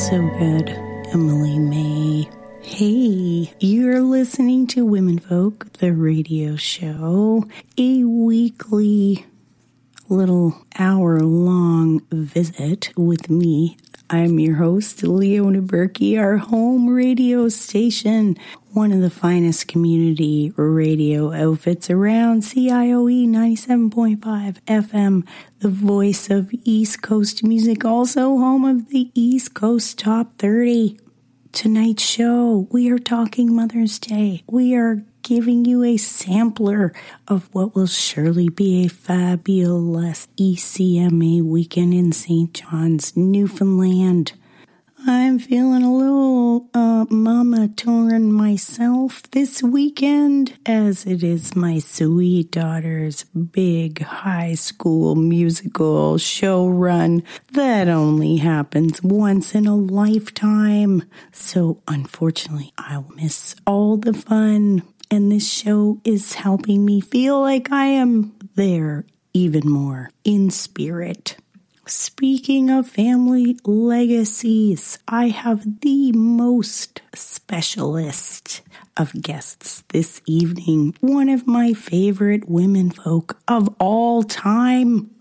so good, Emily May. Hey, you're listening to Women Folk, the radio show, a weekly little hour-long visit with me. I'm your host, Leona Berkey, our home radio station, one of the finest community radio outfits around, CIOE 97.5 FM, the voice of East Coast music, also home of the East Coast Top 30. Tonight's show, we are talking Mother's Day. We are giving you a sampler of what will surely be a fabulous ECMA weekend in St. John's, Newfoundland. I'm feeling a little mama torn myself this weekend, as it is my sweet daughter's big high school musical show run that only happens once in a lifetime. So unfortunately, I'll miss all the fun. And this show is helping me feel like I am there even more in spirit. Speaking of family legacies, I have the most specialist of guests this evening. One of my favorite women folk of all time,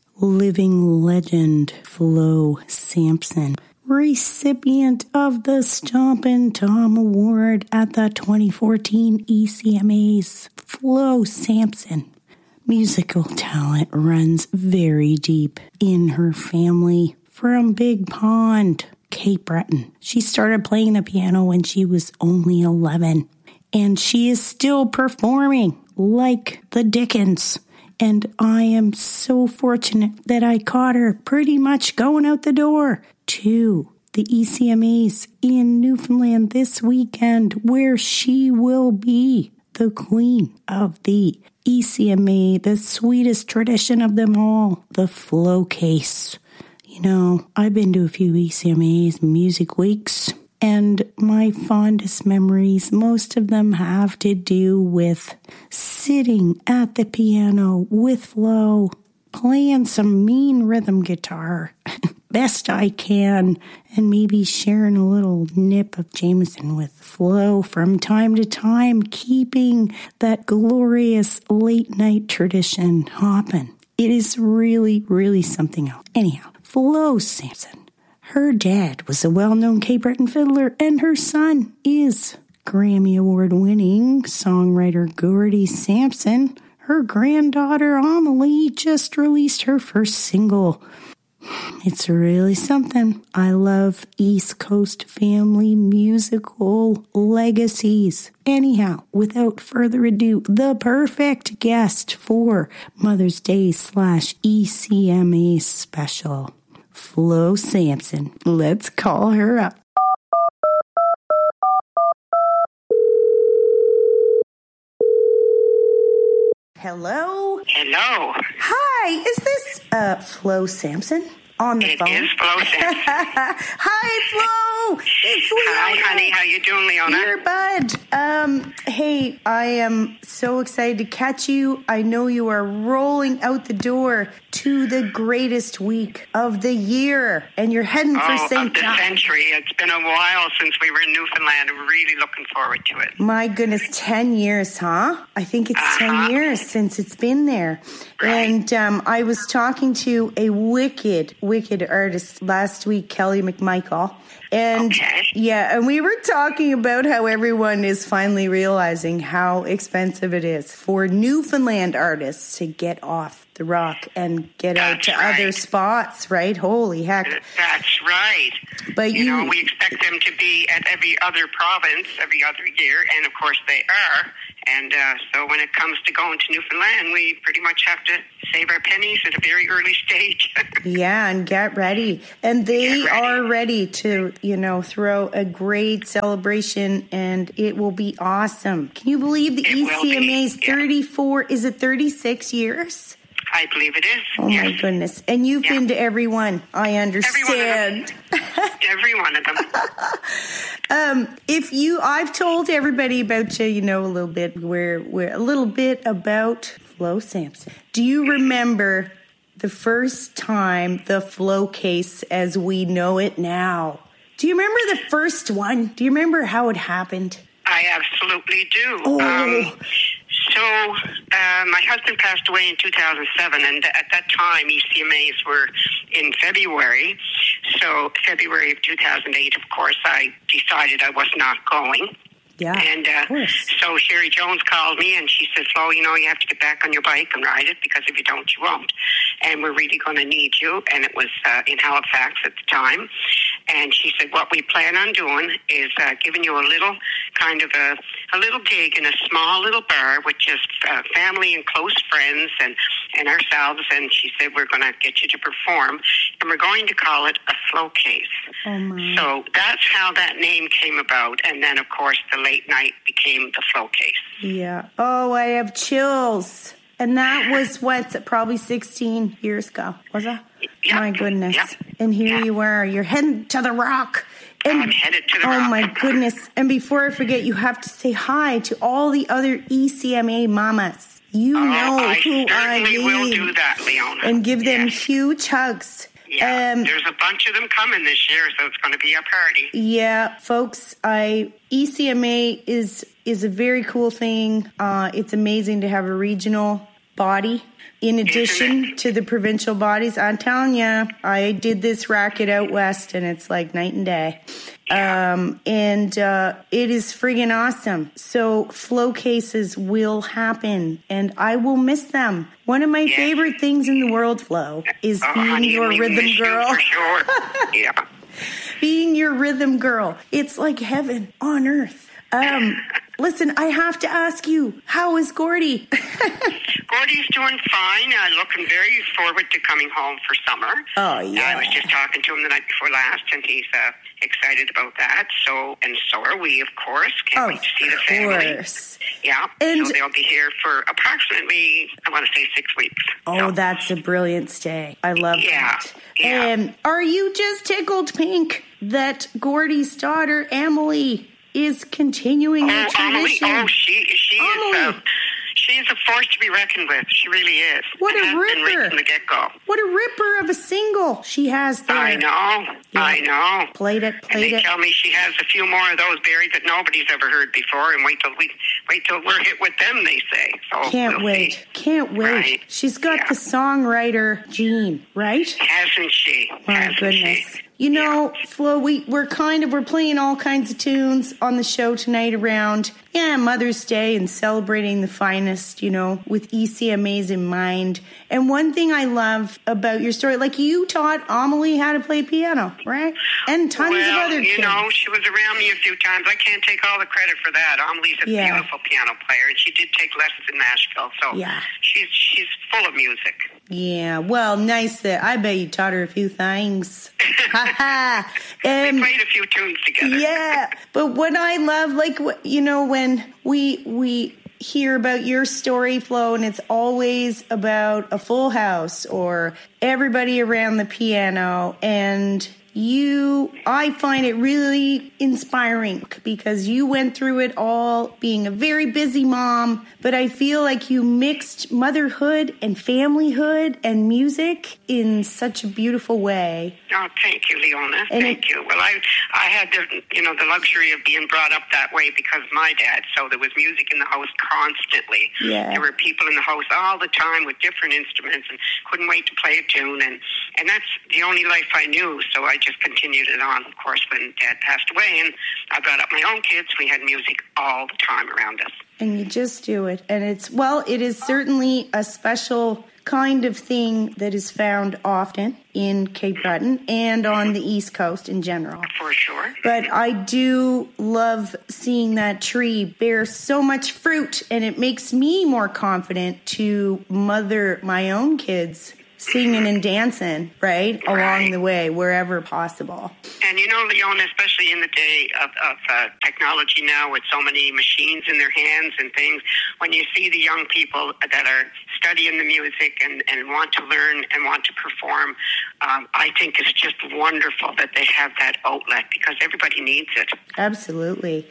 living legend Flo Sampson, recipient of the Stompin' Tom Award at the 2014 ECMAs. Flo Sampson. Musical talent runs very deep in her family. From Big Pond, Cape Breton. She started playing the piano when she was only 11. And she is still performing like the Dickens. And I am so fortunate that I caught her pretty much going out the door to the ECMAs in Newfoundland this weekend, where she will be the queen of the ECMA, the sweetest tradition of them all, the Flo Case. You know, I've been to a few ECMAs, music weeks, and my fondest memories, most of them have to do with sitting at the piano with Flo, playing some mean rhythm guitar, best I can, and maybe sharing a little nip of Jameson with Flo from time to time, keeping that glorious late night tradition hopping. It is really, really something else. Anyhow, Flo Sampson, her dad was a well-known Cape Breton fiddler, and her son is Grammy Award-winning songwriter Gordie Sampson. Her granddaughter Amelie just released her first single. It's really something. I love East Coast family musical legacies. Anyhow, without further ado, the perfect guest for Mother's Day / ECMA special, Flo Sampson. Let's call her up. Hello? Hello. Hi, is this Flo Sampson on the phone? It is Flo Sampson. Hi, Flo. It's Leona. Hi, honey. How you doing, Leona? Dear bud. Hey, I am so excited to catch you. I know you are rolling out the door to the greatest week of the year, and you're heading for St. John. Of the century. It's been a while since we were in Newfoundland. We're really looking forward to it. My goodness, 10 years, huh? I think it's 10 years since it's been there. Right. And I was talking to a wicked artist last week, Kelly McMichael. And yeah, and we were talking about how everyone is finally realizing how expensive it is for Newfoundland artists to get off the rock and get out to other spots, right? Holy heck. That's right. But you know, we expect them to be at every other province every other year, and of course they are. And so when it comes to going to Newfoundland, we pretty much have to save our pennies at a very early stage. Yeah, and get ready. And they are ready to, you know, throw a great celebration, and it will be awesome. Can you believe the ECMA's 34, is it 36 years? I believe it is. Oh, my goodness. And you've been to every one, I understand. Every one of them. I've told everybody about you, you know, a little bit, a little bit about Flo Sampson. Do you remember the first time the Flo Case as we know it now Do you remember the first one? Do you remember how it happened? I absolutely do. Oh. My husband passed away in 2007, and at that time, ECMAs were in February. So February of 2008, of course, I decided I was not going. Yeah, and so Sherry Jones called me, and she said, "Flo, you have to get back on your bike and ride it, because if you don't, you won't. And we're really going to need you." And it was in Halifax at the time. And she said, "What we plan on doing is giving you a little kind of a little gig in a small little bar with just family and close friends and ourselves." And she said, "We're going to get you to perform, and we're going to call it a Flo Case." Oh my. So that's how that name came about. And then, of course, the late night became the Flo Case. Yeah. Oh, I have chills. And that was probably 16 years ago, was it? Yeah. My goodness. Yeah. And here you are. You're heading to the Rock. And, I'm headed to the Rock. Oh, my goodness. And before I forget, you have to say hi to all the other ECMA mamas. You know who I mean. I certainly will do that, Leona. And give them huge hugs. Yeah, there's a bunch of them coming this year, so it's going to be a party. Yeah, folks, ECMA is a very cool thing. It's amazing to have a regional body in addition to the provincial bodies. I'm telling you, I did this racket out west, and it's like night and day. Yeah. It is friggin' awesome. So Flo Cases will happen, and I will miss them. One of my favorite things in the world, Flo, is being your rhythm girl. For sure. Yeah. Being your rhythm girl. It's like heaven on earth. Listen, I have to ask you, how is Gordy? Gordy's doing fine. Looking very forward to coming home for summer. Oh, yeah. I was just talking to him the night before last, and he's excited about that. So are we, of course. Can't wait to see the family. Of course. Yeah. And so they'll be here for approximately, I want to say 6 weeks. Oh, so that's a brilliant stay. I love that. Yeah. Are you just tickled pink that Gordy's daughter, Emily, is continuing the tradition? Oh, she is. She's a force to be reckoned with. She really is. What a ripper! Been right from the get-go. What a ripper of a single she has there. I know. Played it. And they tell me she has a few more of those buried that nobody's ever heard before. And wait till we're hit with them, they say. So Can't wait. Right. She's got the songwriter gene, right? Hasn't she? My goodness. Flo, we're playing all kinds of tunes on the show tonight around, Mother's Day and celebrating the finest, with ECMAs in mind. And one thing I love about your story, like you taught Amelie how to play piano, right? And tons of other kids. She was around me a few times. I can't take all the credit for that. Amelie's a beautiful piano player, and she did take lessons in Nashville. So she's full of music. Yeah, well, nice that I bet you taught her a few things. We played a few tunes together. Yeah, but what I love, when we hear about your story, Flo, and it's always about a full house or everybody around the piano, and I find it really inspiring because you went through it all being a very busy mom, but I feel like you mixed motherhood and familyhood and music in such a beautiful way. Oh, thank you, Leona. Thank you. Well, I had the luxury of being brought up that way because of my dad, so there was music in the house constantly. Yeah. There were people in the house all the time with different instruments and couldn't wait to play a tune, and that's the only life I knew, so I just continued it on. Of course, when Dad passed away and I brought up my own kids, we had music all the time around us. And you just do it. And it is certainly a special kind of thing that is found often in Cape Breton and on the East Coast in general. For sure. But I do love seeing that tree bear so much fruit, and it makes me more confident to mother my own kids singing and dancing, right, along the way, wherever possible. And Leona, especially in the day of technology now with so many machines in their hands and things, when you see the young people that are studying the music and want to learn and want to perform, I think it's just wonderful that they have that outlet because everybody needs it. Absolutely.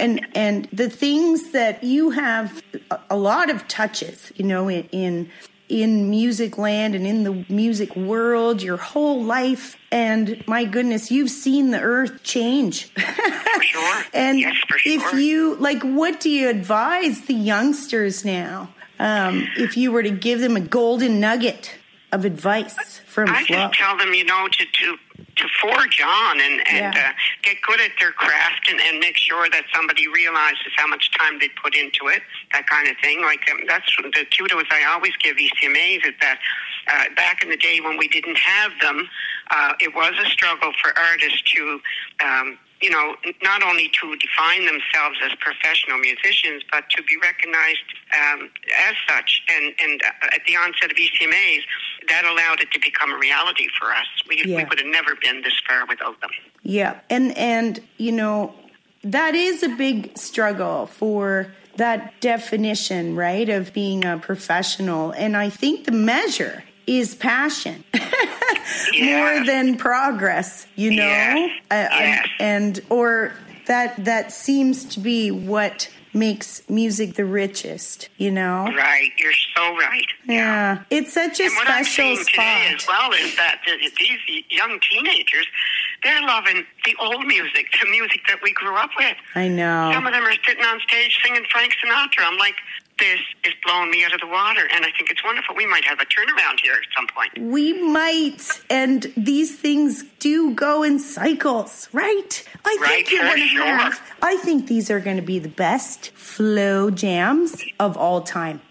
And the things that you have, a lot of touches, in in music land and in the music world your whole life. And my goodness, you've seen the earth change. For sure. And yes, for sure. if you, like, what do you advise the youngsters now? If you were to give them a golden nugget of advice from Flo? I just tell them, to forge on and get good at their craft and make sure that somebody realizes how much time they put into it, that kind of thing. Like, that's the kudos I always give ECMAs, is that back in the day when we didn't have them, it was a struggle for artists to, not only to define themselves as professional musicians, but to be recognized as such. And at the onset of ECMAs, that allowed it to become a reality for us. We would have never been this far without them. Yeah, and that is a big struggle for that definition, right, of being a professional. And I think the measure is passion more than progress, Yes. or that seems to be what makes music the richest, Right, you're so right. Yeah. It's such a special spot. Today as well is that these young teenagers, they're loving the old music, the music that we grew up with. I know. Some of them are sitting on stage singing Frank Sinatra. I'm like, this is blowing me out of the water, and I think it's wonderful. We might have a turnaround here at some point. We might, and these things do go in cycles, right? I think these are going to be the best Flo jams of all time,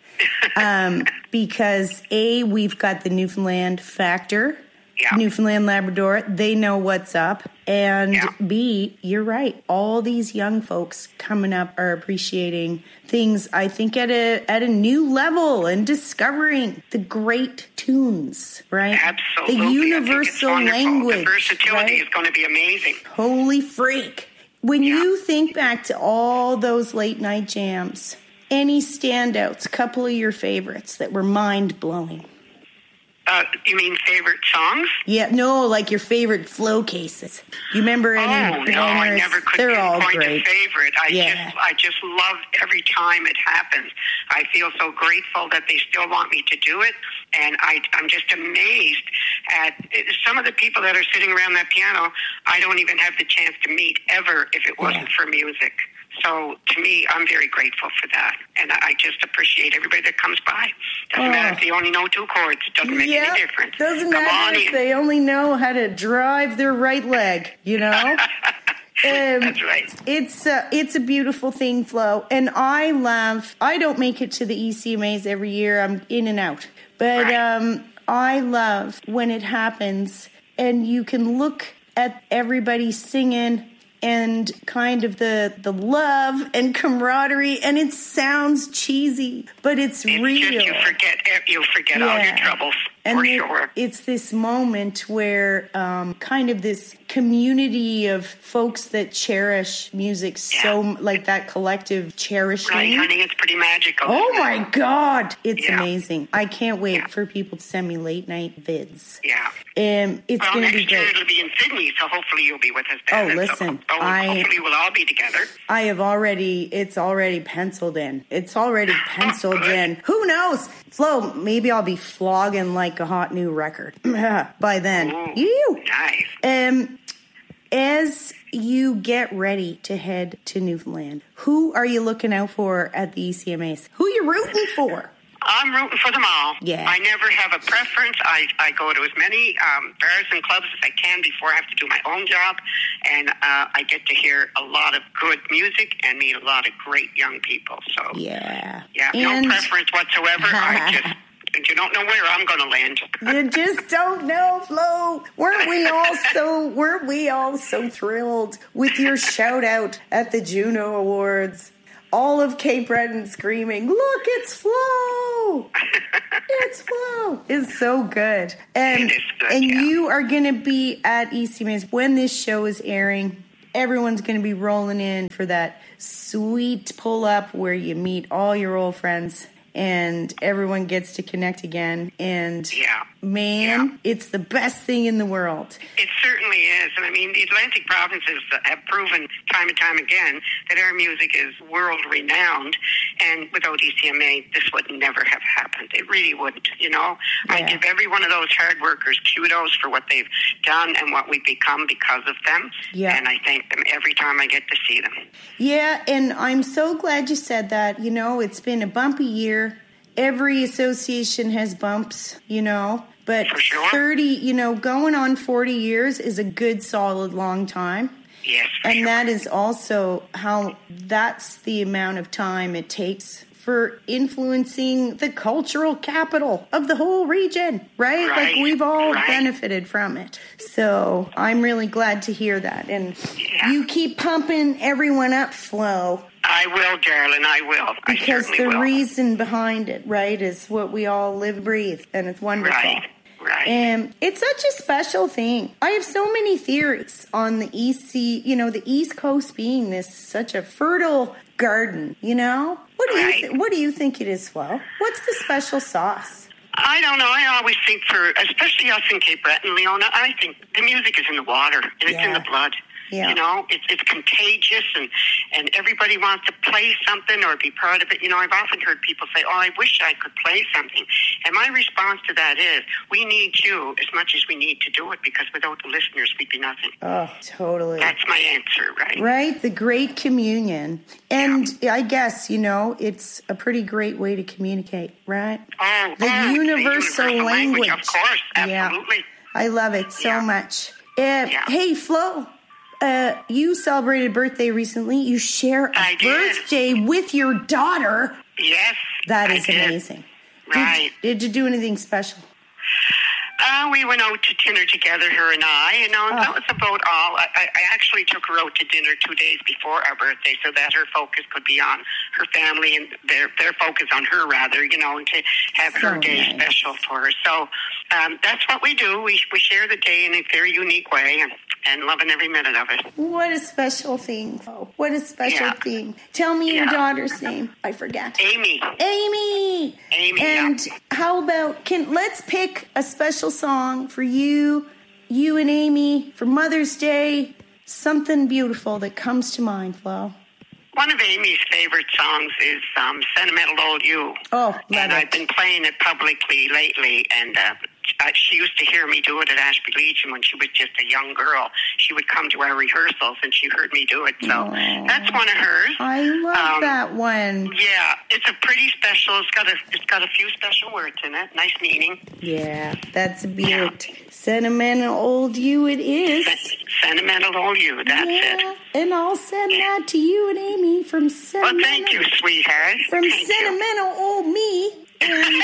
because A, we've got the Newfoundland factor. Yeah. Newfoundland, Labrador, they know what's up. And B, you're right. All these young folks coming up are appreciating things, I think, at a new level and discovering the great tunes, right? Absolutely. The universal language. The versatility is going to be amazing. Holy freak. When you think back to all those late night jams, any standouts, a couple of your favorites that were mind-blowing? You mean favorite songs? Yeah, no, like your favorite Flo cases. You remember any bangers? No, I never could They're all pinpoint great. a favorite. I just love every time it happens. I feel so grateful that they still want me to do it, and I'm just amazed at some of the people that are sitting around that piano. I don't even have the chance to meet ever if it wasn't for music. So to me, I'm very grateful for that. And I just appreciate everybody that comes by. Doesn't matter if they only know two chords. Doesn't make any difference. Doesn't matter if they only know how to drive their right leg, That's right. It's a beautiful thing, Flo. And I don't make it to the ECMAs every year. I'm in and out. But I love when it happens and you can look at everybody singing and kind of the love and camaraderie, and it sounds cheesy, but it's real. Just, you forget all your troubles, for sure. It's this moment where kind of this community of folks that cherish music so, like that collective cherishing. Right, honey, it's pretty magical. Oh my God, it's amazing. I can't wait for people to send me late night vids. Yeah. It's going to be great. Next year it'll be in Sydney, so hopefully you'll be with us then. Oh, listen. Hopefully we'll all be together. It's already penciled in. It's already penciled in. Who knows? Flo, maybe I'll be flogging like a hot new record by then. Ooh, nice. As you get ready to head to Newfoundland, who are you looking out for at the ECMAs? Who are you rooting for? I'm rooting for them all. Yeah. I never have a preference. I go to as many bars and clubs as I can before I have to do my own job. And I get to hear a lot of good music and meet a lot of great young people. So, yeah, no preference whatsoever. You don't know where I'm going to land. You just don't know, Flo. Weren't we all so thrilled with your shout out at the Juno Awards? All of Cape Breton screaming, "Look, it's Flo! It's Flo!" It's so good. And you are going to be at ECMAs when this show is airing. Everyone's going to be rolling in for that sweet pull up where you meet all your old friends and everyone gets to connect again. And it's the best thing in the world. It certainly is. And I mean, the Atlantic provinces have proven time and time again that our music is world renowned. And without ECMA, this would never have happened. It really wouldn't, I give every one of those hard workers kudos for what they've done and what we've become because of them. Yeah. And I thank them every time I get to see them. Yeah, and I'm so glad you said that. It's been a bumpy year. Every association has bumps, but for sure. 30, going on 40 years is a good, solid, long time. Yes, and that is also that's the amount of time it takes for influencing the cultural capital of the whole region, right? Like we've all benefited from it. So I'm really glad to hear that. And you keep pumping everyone up, Flo. I will, darling, I will. Because the reason behind it, right, is what we all live and breathe, and it's wonderful. Right. And it's such a special thing. I have so many theories on the the East Coast being such a fertile garden, What do you think it is, Flo? What's the special sauce? I don't know. I always think especially us in Cape Breton, Leona, I think the music is in the water and it's in the blood. Yeah. It's contagious and everybody wants to play something or be part of it. I've often heard people say, oh, I wish I could play something. And my response to that is, we need you as much as we need to do it, because without the listeners, we'd be nothing. Oh, totally. That's my answer, right? Right, the Great Communion. And I guess, it's a pretty great way to communicate, right? The universal language. Of course, absolutely. Yeah. I love it so much. Hey, Flo. You celebrated birthday recently. You share a birthday with your daughter. Yes, that is amazing. Right. Did you do anything special? We went out to dinner together, her and I. That was about all. I actually took her out to dinner 2 days before our birthday so that her focus could be on her family and their focus on her, rather, and to have her day special for her. So that's what we do. We share the day in a very unique way and loving every minute of it. What a special thing. Oh, what a special thing. Tell me your daughter's name. I forgot. Amy. And how about, let's pick a special song for you and Amy for Mother's Day. Something beautiful that comes to mind, Flo. One of Amy's favorite songs is Sentimental Old You. Oh, and I've been playing it publicly lately, and she used to hear me do it at Ashby Legion when she was just a young girl. She would come to our rehearsals, and she heard me do it. So that's one of hers. I love that one. Yeah, it's a pretty special. It's got a few special words in it. Nice meaning. Yeah, that's a beaut. Yeah. Sentimental Old You it is. Sentimental Old You, that's it. And I'll send that to you and Amy from Sentimental. Well, thank you, sweetheart. From Sentimental Old Me. And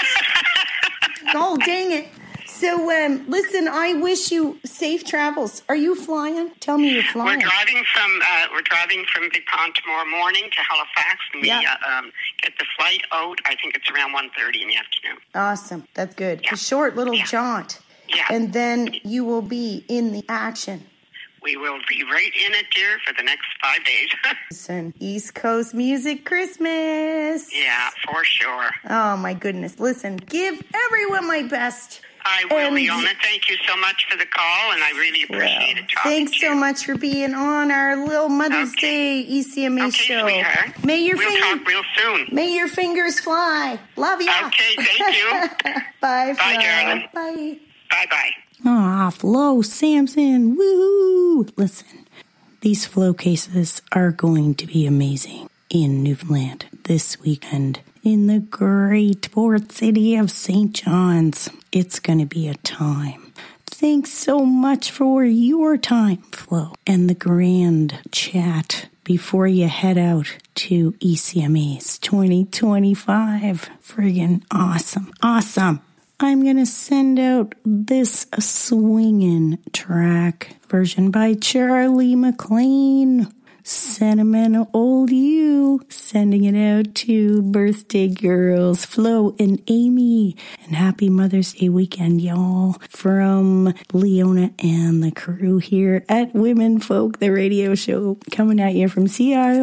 oh, dang it. So, listen, I wish you safe travels. Are you flying? Tell me you're flying. We're driving from Big Pond tomorrow morning to Halifax, and we get the flight out. I think it's around 1:30 in the afternoon. Awesome. That's good. Yeah. A short little jaunt. Yeah. And then you will be in the action. We will be right in it, dear, for the next 5 days. Listen, East Coast Music Christmas. Yeah, for sure. Oh, my goodness. Listen, give everyone my best. I will, Leona. Thank you so much for the call, and I really appreciate it. Thanks so much for being on our little Mother's Day ECMA show. Sweetheart. We'll talk real soon. May your fingers fly. Love you. Okay, thank you. Bye, Flo. Bye, darling. Bye. Bye-bye. Aw, Flo Sampson. Woo! Listen, these Flo cases are going to be amazing in Newfoundland this weekend. In the great port city of St. John's. It's going to be a time. Thanks so much for your time, Flo, and the grand chat before you head out to ECMA's 2025. Friggin' awesome. Awesome. I'm going to send out this swinging track version by Charlie McLean. Sentimental Old You, sending it out to birthday girls, Flo and Amy. And happy Mother's Day weekend, y'all, from Leona and the crew here at Women Folk, the radio show, coming at you from CIO.